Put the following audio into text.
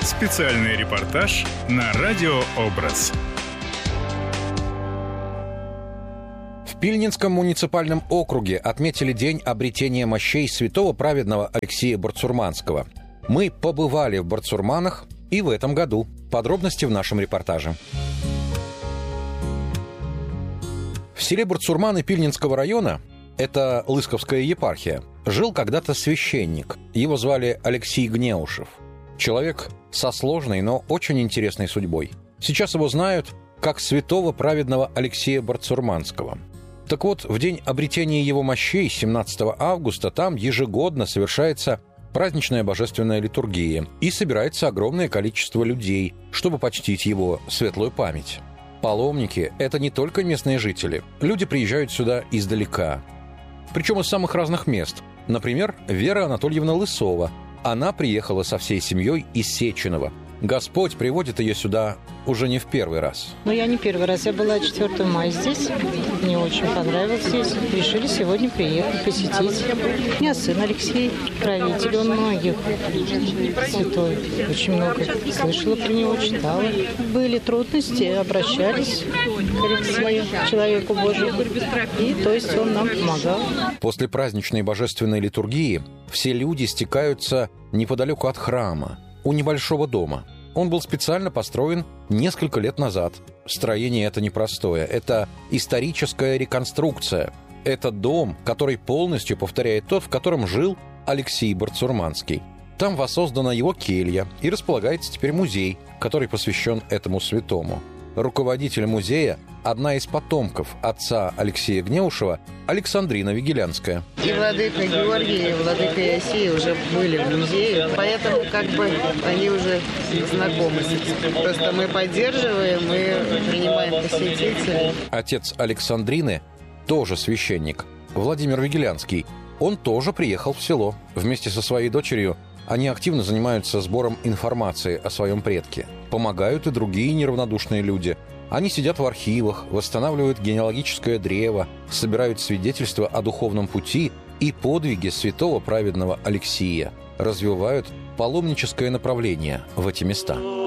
Специальный репортаж на Радио Образ. В Пильнинском муниципальном округе отметили день обретения мощей святого праведного Алексея Барцурманского. Мы побывали в Барцурманах и в этом году. Подробности в нашем репортаже. В селе Барцурманы Пильнинского района, это Лысковская епархия, жил когда-то священник. Его звали Алексей Гнеушев. Человек со сложной, но очень интересной судьбой. Сейчас его знают как святого праведного Алексея Барцурманского. Так вот, в день обретения его мощей, 17 августа, там ежегодно совершается праздничная божественная литургия, и собирается огромное количество людей, чтобы почтить его светлую память. Паломники – это не только местные жители. Люди приезжают сюда издалека. Причем из самых разных мест. Например, Вера Анатольевна Лысова. Она приехала со всей семьей из Сеченова. Господь приводит ее сюда уже не в первый раз. Я не первый раз. Я была 4 мая здесь. Мне очень понравилось здесь. Решили сегодня приехать, посетить. У меня сын Алексей, правитель. Он многих святой. Очень много слышала про него, читала. Были трудности, обращались к Алексею, человеку Божьему. И то есть он нам помогал. После праздничной божественной литургии все люди стекаются неподалеку от храма, у небольшого дома. Он был специально построен несколько лет назад. Строение это непростое, это историческая реконструкция. Это дом, который полностью повторяет тот, в котором жил Алексей Барцурманский. Там воссоздана его келья, и располагается теперь музей, который посвящен этому святому. Руководитель музея – одна из потомков отца Алексея Гнеушева, Александрина Вигелянская. И владыка Георгий, и владыка Иосия уже были в музее, поэтому они уже знакомы с этим. Просто мы поддерживаем, мы принимаем посетителей. Отец Александрины тоже священник, Владимир Вигелянский. Он тоже приехал в село. Вместе со своей дочерью они активно занимаются сбором информации о своем предке. Помогают и другие неравнодушные люди. Они сидят в архивах, восстанавливают генеалогическое древо, собирают свидетельства о духовном пути и подвиге святого праведного Алексия, развивают паломническое направление в эти места.